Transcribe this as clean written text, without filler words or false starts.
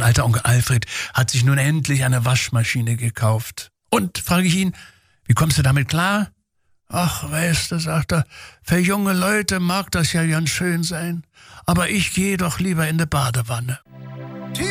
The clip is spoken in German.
Mein alter Onkel Alfred hat sich nun endlich eine Waschmaschine gekauft. Und, frage ich ihn, wie kommst du damit klar? Ach, weißt du, sagt er, für junge Leute mag das ja ganz schön sein, aber ich gehe doch lieber in die Badewanne.